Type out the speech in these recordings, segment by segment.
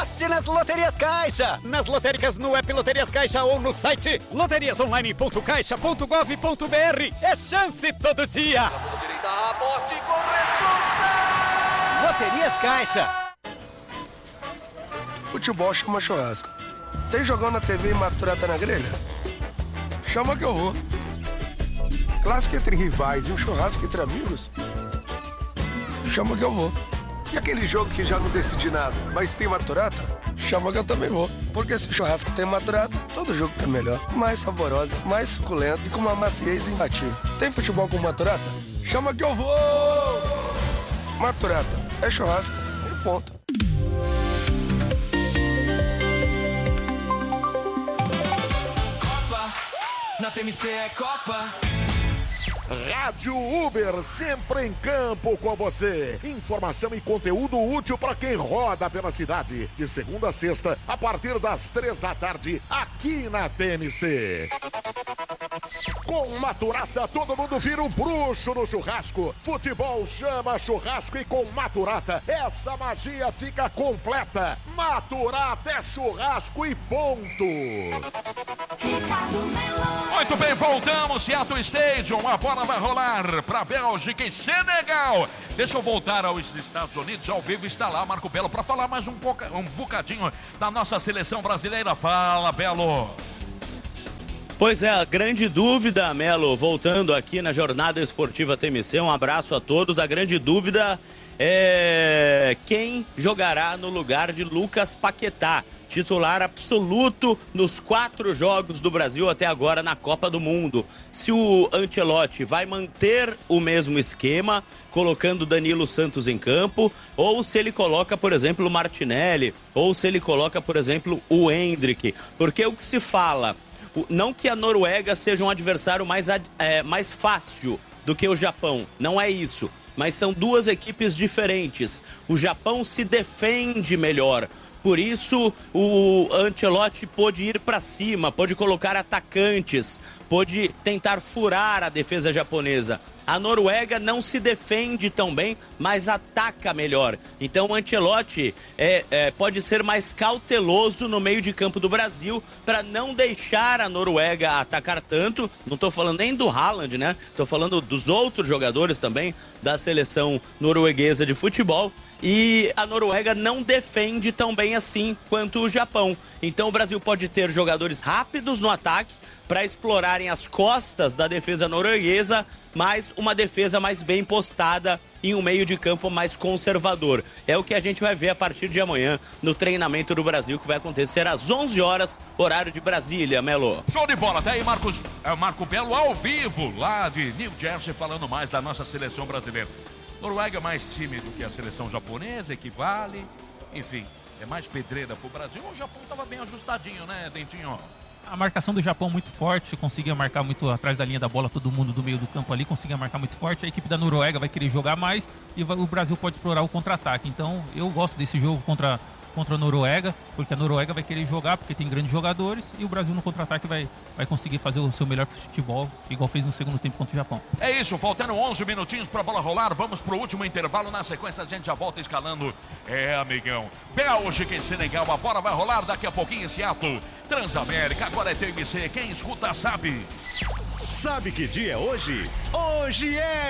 Aposte nas Loterias Caixa. Nas lotéricas no app Loterias Caixa ou no site loteriasonline.caixa.gov.br. É chance todo dia. Aposte com responsa. Loterias Caixa. Futebol chama churrasco. Tem jogão na TV e maturata na grelha? Chama que eu vou. Clássico entre rivais e um churrasco entre amigos? Chama que eu vou. E aquele jogo que já não decidi nada, mas tem maturata? Chama que eu também vou. Porque se churrasco tem maturata, todo jogo fica melhor. Mais saborosa, mais suculento e com uma maciez imbatível. Tem futebol com maturata? Chama que eu vou! Maturata é churrasco e ponto. Copa, na TMC é Copa. Rádio Uber, sempre em campo com você. Informação e conteúdo útil para quem roda pela cidade. De segunda a sexta, a partir das 3h, aqui na TMC. Com Maturata, todo mundo vira um bruxo no churrasco. Futebol chama churrasco e com Maturata, essa magia fica completa. Maturata é churrasco e ponto. Muito bem, voltamos, Seattle Stadium, a bola vai rolar para Bélgica e Senegal. Deixa eu voltar aos Estados Unidos, ao vivo está lá Marco Belo para falar mais um bocadinho da nossa seleção brasileira. Fala, Belo. Pois é, a grande dúvida, Melo, voltando aqui na Jornada Esportiva TMC, um abraço a todos, a grande dúvida é quem jogará no lugar de Lucas Paquetá, titular absoluto nos 4 jogos do Brasil até agora na Copa do Mundo. Se o Ancelotti vai manter o mesmo esquema, colocando Danilo Santos em campo, ou se ele coloca, por exemplo, o Martinelli, ou se ele coloca, por exemplo, o Endrick. Porque o que se fala, não que a Noruega seja um adversário mais fácil do que o Japão, não é isso. Mas são duas equipes diferentes. O Japão se defende melhor. Por isso, o Ancelotti pôde ir para cima, pôde colocar atacantes, pôde tentar furar a defesa japonesa. A Noruega não se defende tão bem, mas ataca melhor. Então o Ancelotti pode ser mais cauteloso no meio de campo do Brasil para não deixar a Noruega atacar tanto. Não estou falando nem do Haaland, né? Estou falando dos outros jogadores também da seleção norueguesa de futebol. E a Noruega não defende tão bem assim quanto o Japão. Então o Brasil pode ter jogadores rápidos no ataque para explorarem as costas da defesa norueguesa, mas uma defesa mais bem postada em um meio de campo mais conservador. É o que a gente vai ver a partir de amanhã no treinamento do Brasil, que vai acontecer às 11 horas, horário de Brasília, Melo. Show de bola, tá aí Marco Belo ao vivo, lá de New Jersey, falando mais da nossa seleção brasileira. Noruega é mais time do que a seleção japonesa, equivale, enfim, é mais pedreira pro Brasil. O Japão tava bem ajustadinho, né, Dentinho? A marcação do Japão muito forte, conseguia marcar muito atrás da linha da bola, todo mundo do meio do campo ali, conseguia marcar muito forte. A equipe da Noruega vai querer jogar mais e o Brasil pode explorar o contra-ataque. Então eu gosto desse jogo contra a Noruega, porque a Noruega vai querer jogar, porque tem grandes jogadores, e o Brasil no contra-ataque vai conseguir fazer o seu melhor futebol, igual fez no segundo tempo contra o Japão. É isso, faltando 11 minutinhos pra bola rolar, vamos pro último intervalo, na sequência a gente já volta escalando. Amigão, Bélgica e Senegal, a bola vai rolar daqui a pouquinho em Seattle. Transamérica, agora é TMC, quem escuta sabe. Sabe que dia é hoje? Hoje é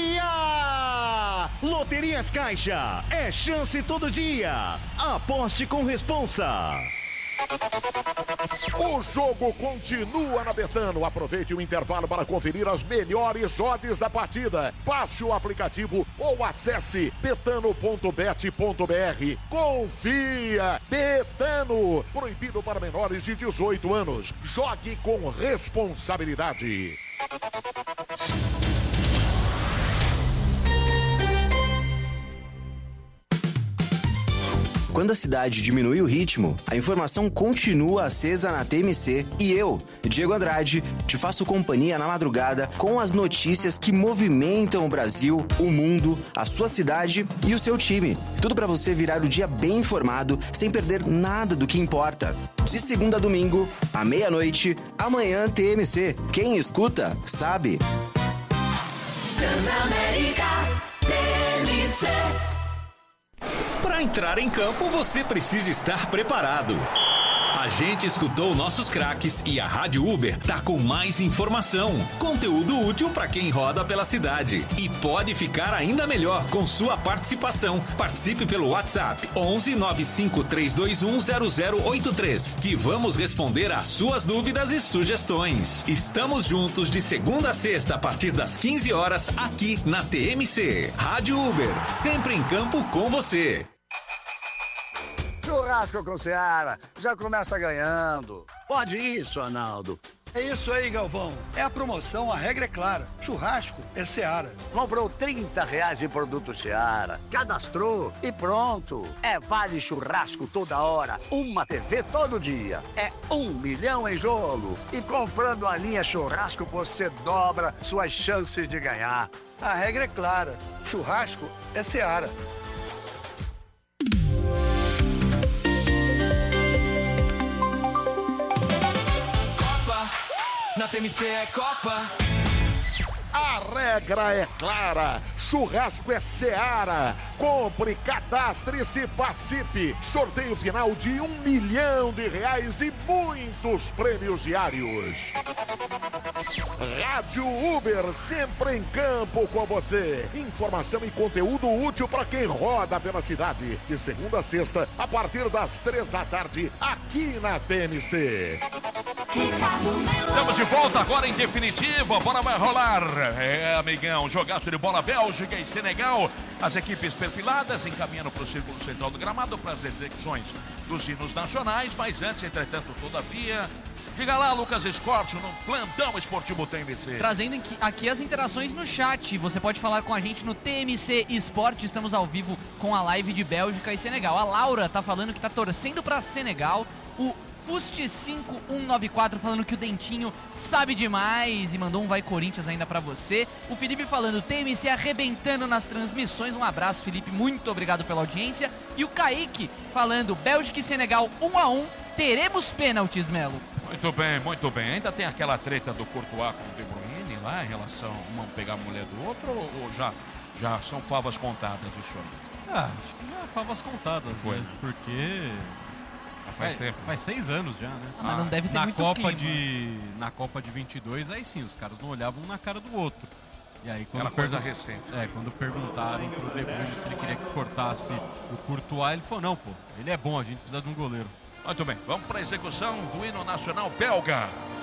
dia! Loterias Caixa, é chance todo dia. Aposte com responsa. O jogo continua na Betano. Aproveite o intervalo para conferir as melhores odds da partida. Baixe o aplicativo ou acesse betano.bet.br. Confia! Betano! Proibido para menores de 18 anos. Jogue com responsabilidade. Quando a cidade diminui o ritmo, a informação continua acesa na TMC e eu, Diego Andrade, te faço companhia na madrugada com as notícias que movimentam o Brasil, o mundo, a sua cidade e o seu time. Tudo para você virar o dia bem informado, sem perder nada do que importa. De segunda a domingo, à meia-noite, amanhã TMC. Quem escuta, sabe. Transamérica TMC. Pra Para entrar em campo, você precisa estar preparado. A gente escutou nossos craques e a Rádio Uber tá com mais informação, conteúdo útil para quem roda pela cidade. E pode ficar ainda melhor com sua participação. Participe pelo WhatsApp 11 95 321 0083, que vamos responder às suas dúvidas e sugestões. Estamos juntos de segunda a sexta a partir das 15 horas aqui na TMC. Rádio Uber, sempre em campo com você. Churrasco com Seara, já começa ganhando. Pode isso, Arnaldo. É isso aí, Galvão. É a promoção, a regra é clara. Churrasco é Seara. Comprou R$30 em produto Seara, cadastrou e pronto. É vale churrasco toda hora, uma TV todo dia. É 1 milhão em jogo. E comprando a linha churrasco, você dobra suas chances de ganhar. A regra é clara. Churrasco é Seara. Na TMC é Copa. A regra é clara, churrasco é Seara. Compre, cadastre-se, participe. Sorteio final de R$1 milhão e muitos prêmios diários. Rádio Uber, sempre em campo com você. Informação e conteúdo útil para quem roda pela cidade. De segunda a sexta, a partir das 3 da tarde, aqui na TMC. Estamos de volta agora em definitivo, a bola vai rolar. É, amigão, jogaço de bola Bélgica e Senegal. As equipes perfiladas encaminhando para o círculo central do gramado para as execuções dos hinos nacionais. Mas antes, entretanto, todavia, diga lá, Lucas Escorte, no Plantão Esportivo TMC. Trazendo aqui as interações no chat. Você pode falar com a gente no TMC Esporte. Estamos ao vivo com a live de Bélgica e Senegal. A Laura tá falando que tá torcendo para Senegal. O Fust5194 falando que o Dentinho sabe demais e mandou um vai Corinthians ainda pra você. O Felipe falando, TMC arrebentando nas transmissões. Um abraço, Felipe, muito obrigado pela audiência. E o Kaique falando, Bélgica e Senegal 1-1, teremos pênaltis, Melo. Muito bem, muito bem. Ainda tem aquela treta do Courtois com o De Bruyne lá em relação a um pegar a mulher do outro, ou já são favas contadas o senhor? Acho que já favas contadas, né? Porque... Faz tempo. Faz 6 anos já, né? Mas não deve ter na muito Copa clima. Na Copa de 22, aí sim, os caras não olhavam um na cara do outro. E aí, quando aquela coisa recente. Quando perguntaram pro De Bruyne se ele queria que cortasse o Courtois, ele falou, não, pô, ele é bom, a gente precisa de um goleiro. Muito bem, vamos para a execução do hino nacional belga.